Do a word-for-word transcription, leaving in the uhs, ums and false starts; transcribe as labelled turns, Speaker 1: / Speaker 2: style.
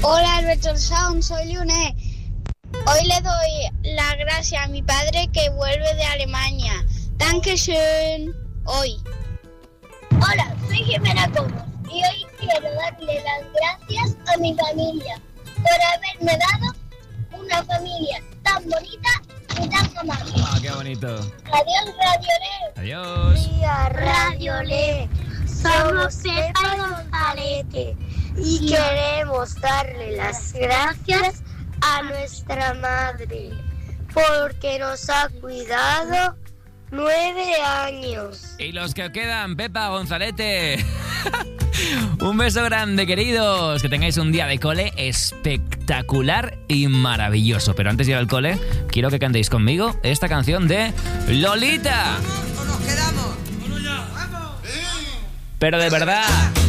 Speaker 1: Hola Alberto Sound, soy Lunes. Hoy le doy las gracias a mi padre que vuelve de Alemania. Dankeschön. Hoy.
Speaker 2: Hola, soy Jimena Cobos y hoy quiero darle las gracias a mi familia por haberme dado una familia tan bonita y tan amable.
Speaker 3: Ah, qué bonito.
Speaker 2: Adiós, Radio Le.
Speaker 3: Adiós.
Speaker 2: Día Radio Le. Somos Pepa y Gonzalete y queremos darle las gracias a nuestra madre porque nos ha cuidado nueve años.
Speaker 3: Y los que quedan, Pepa, Gonzalete. Un beso grande, queridos. Que tengáis un día de cole espectacular y maravilloso. Pero antes de ir al cole, quiero que cantéis conmigo esta canción de Lolita.
Speaker 4: ¿O nos quedamos? ¡Vamos ya! ¡Vamos!
Speaker 3: Pero de verdad.